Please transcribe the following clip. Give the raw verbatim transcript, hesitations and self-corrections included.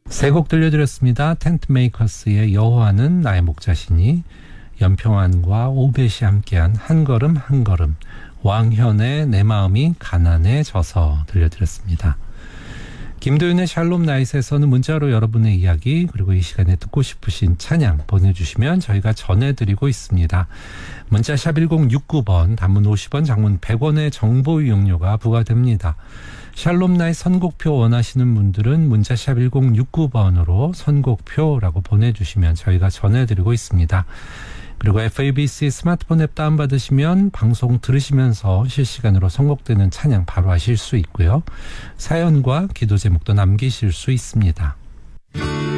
세 곡 들려드렸습니다. 텐트메이커스의 여호와는 나의 목자시니, 연평안과 오벳이 함께한 한 걸음 한 걸음, 왕현의 내 마음이 가난해져서 들려드렸습니다. 김도윤의 샬롬 나잇에서는 문자로 여러분의 이야기 그리고 이 시간에 듣고 싶으신 찬양 보내주시면 저희가 전해드리고 있습니다. 문자 샵 일공육구 번, 단문 오십 원, 장문 백 원의 정보 이용료가 부과됩니다. 샬롬 나잇 선곡표 원하시는 분들은 문자 샵 일공육구 번으로 선곡표라고 보내주시면 저희가 전해드리고 있습니다. 그리고 에프에이비씨 스마트폰 앱 다운받으시면 방송 들으시면서 실시간으로 선곡되는 찬양 바로 하실 수 있고요. 사연과 기도 제목도 남기실 수 있습니다.